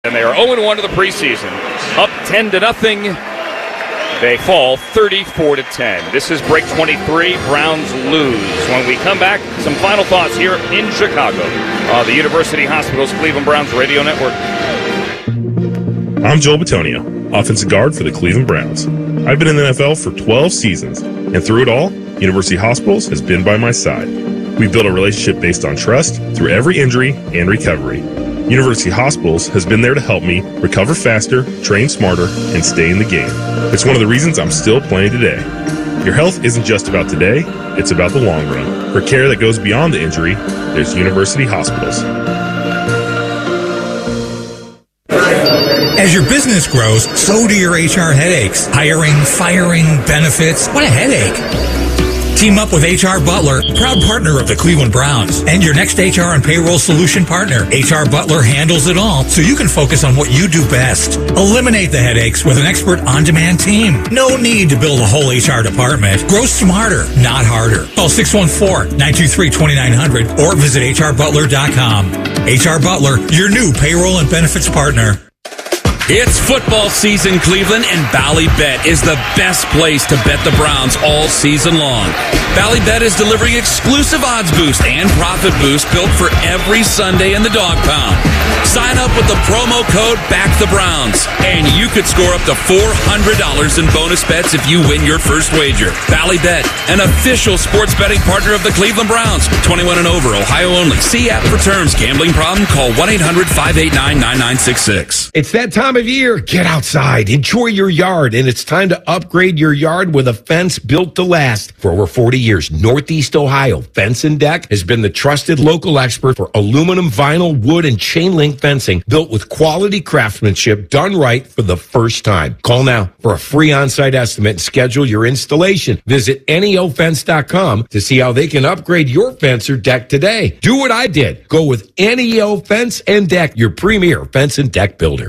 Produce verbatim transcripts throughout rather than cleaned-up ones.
And they are oh and one to the preseason. Up ten to nothing. They fall thirty-four to ten. This is break twenty-three. Browns lose. When we come back, some final thoughts here in Chicago. Uh, the University Hospitals Cleveland Browns Radio Network. I'm Joel Bitonio, offensive guard for the Cleveland Browns. I've been in the N F L for twelve seasons, and through it all, University Hospitals has been by my side. We've built a relationship based on trust through every injury and recovery. University Hospitals has been there to help me recover faster, train smarter, and stay in the game. It's one of the reasons I'm still playing today. Your health isn't just about today, it's about the long run. For care that goes beyond the injury, there's University Hospitals. As your business grows, so do your H R headaches. Hiring, firing, benefits. What a headache. Team up with H R Butler, proud partner of the Cleveland Browns, and your next H R and payroll solution partner. H R Butler handles it all, so you can focus on what you do best. Eliminate the headaches with an expert on-demand team. No need to build a whole H R department. Grow smarter, not harder. Call six one four, nine two three, two nine zero zero or visit H R butler dot com. H R Butler, your new payroll and benefits partner. It's football season, Cleveland, and Ballybet is the best place to bet the Browns all season long. Ballybet is delivering exclusive odds boost and profit boost built for every Sunday in the dog pound. Sign up with the promo code BACKTHEBROWNS, and you could score up to four hundred dollars in bonus bets if you win your first wager. Ballybet, an official sports betting partner of the Cleveland Browns. twenty-one and over, Ohio only. See app for terms. Gambling problem? Call one eight hundred, five eight nine, nine nine six six. It's that time of year. Get outside, enjoy your yard, and it's time to upgrade your yard with a fence built to last. For over forty years, Northeast Ohio Fence and Deck has been the trusted local expert for aluminum, vinyl, wood, and chain link fencing built with quality craftsmanship done right for the first time. Call now for a free on-site estimate and schedule your installation. Visit N E O fence dot com to see how they can upgrade your fence or deck today. Do what I did. Go with N E O Fence and Deck, your premier fence and deck builder.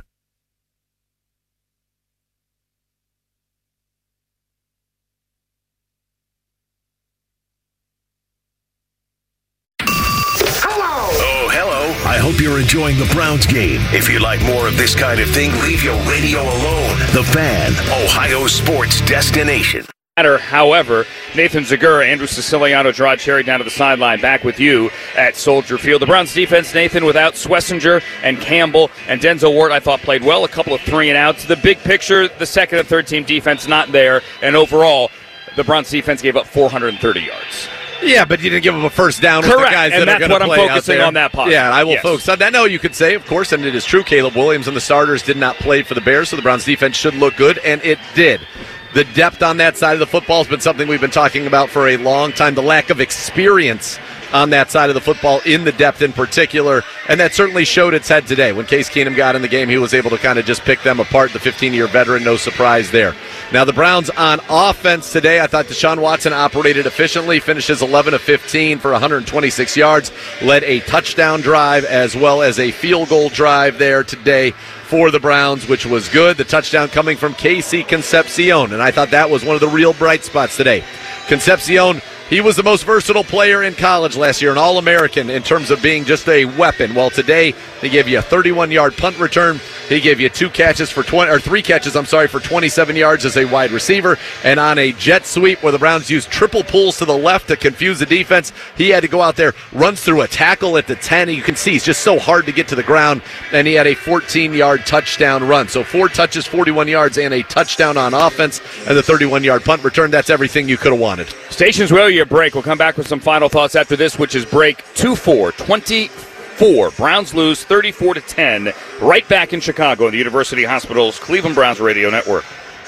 I hope you're enjoying the Browns game. If you like more of this kind of thing, leave your radio alone. The Fan, Ohio sports destination. However, Nathan Zegura, Andrew Siciliano, Gerard Cherry down to the sideline. Back with you at Soldier Field. The Browns defense, Nathan, without Swessinger and Campbell and Denzel Ward, I thought played well. A couple of three and outs. The big picture, the second and third team defense not there. And overall, the Browns defense gave up four hundred thirty yards. Yeah, but you didn't give them a first down Correct. with the guys and that are going to play out there. And that's what I'm focusing on that part. Yeah, I will yes. focus on that. No, you could say, of course, and it is true, Caleb Williams and the starters did not play for the Bears, so the Browns defense should look good, and it did. The depth on that side of the football has been something we've been talking about for a long time. The lack of experience on that side of the football, in the depth in particular, and that certainly showed its head today. When Case Keenum got in the game, he was able to kind of just pick them apart, the fifteen-year veteran, no surprise there. Now, the Browns on offense today, I thought Deshaun Watson operated efficiently, finishes eleven of fifteen for one hundred twenty-six yards, led a touchdown drive as well as a field goal drive there today for the Browns, which was good. The touchdown coming from Casey Concepcion, and I thought that was one of the real bright spots today. Concepcion, he was the most versatile player in college last year, an All-American in terms of being just a weapon. Well, today he gave you a thirty-one-yard punt return. He gave you two catches for twenty, or three catches, I'm sorry, for twenty-seven yards as a wide receiver. And on a jet sweep where the Browns used triple pulls to the left to confuse the defense, he had to go out there, runs through a tackle at the ten. You can see he's just so hard to get to the ground. And he had a fourteen-yard touchdown run. So four touches, forty-one yards, and a touchdown on offense, and the thirty-one-yard punt return. That's everything you could have wanted. Stations will you break. We'll come back with some final thoughts after this, which is break two four, twenty-four. Browns lose thirty-four to ten. Right back in Chicago in the University Hospitals Cleveland Browns Radio Network.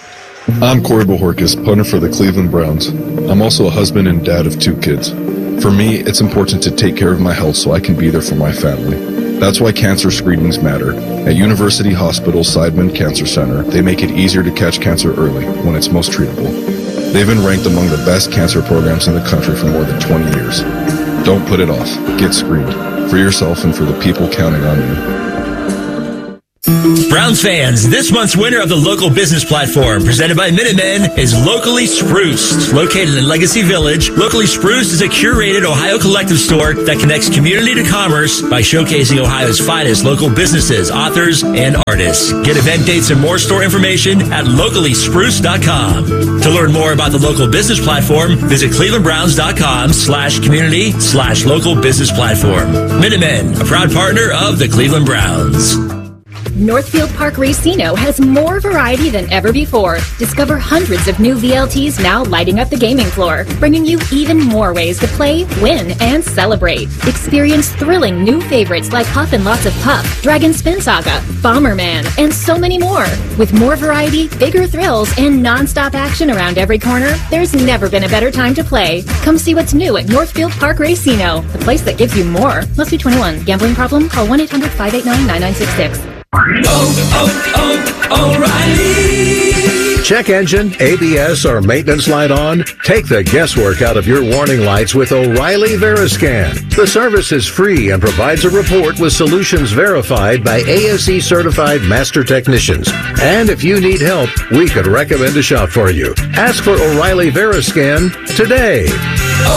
I'm Corey Bohorkis, punter for the Cleveland Browns. I'm also a husband and dad of two kids. For me, it's important to take care of my health so I can be there for my family. That's why cancer screenings matter. At University Hospital Seidman Cancer Center, they make it easier to catch cancer early when it's most treatable. They've been ranked among the best cancer programs in the country for more than twenty years. Don't put it off. Get screened. For yourself and for the people counting on you. Browns fans, this month's winner of the Local Business Platform, presented by Minutemen, is Locally Spruced. Located in Legacy Village, Locally Spruced is a curated Ohio collective store that connects community to commerce by showcasing Ohio's finest local businesses, authors, and artists. Get event dates and more store information at locally spruce dot com. To learn more about the Local Business Platform, visit clevelandbrowns.com slash community slash local business platform. Minutemen, a proud partner of the Cleveland Browns. Northfield Park Racino has more variety than ever before. Discover hundreds of new V L Ts now lighting up the gaming floor, bringing you even more ways to play, win, and celebrate. Experience thrilling new favorites like Puff and Lots of Puff, Dragon Spin Saga, Bomberman, and so many more. With more variety, bigger thrills, and non-stop action around every corner, there's never been a better time to play. Come see what's new at Northfield Park Racino, the place that gives you more. Must be twenty-one. Gambling problem? Call one eight hundred five eight nine nine nine six six. Oh, oh, oh, O'Reilly. Check engine, A B S, or maintenance light on? Take the guesswork out of your warning lights with O'Reilly Veriscan. The service is free and provides a report with solutions verified by A S E certified master technicians. And if you need help, we could recommend a shop for you. Ask for O'Reilly Veriscan today.